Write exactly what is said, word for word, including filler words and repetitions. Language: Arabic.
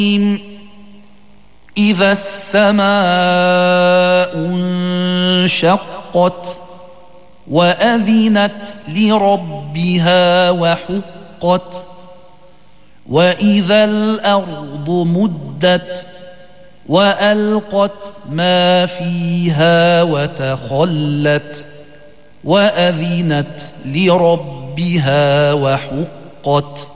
إذا السماء انشقت وأذنت لربها وحقت وإذا الأرض مدت وألقت ما فيها وتخلت وأذنت لربها وحقت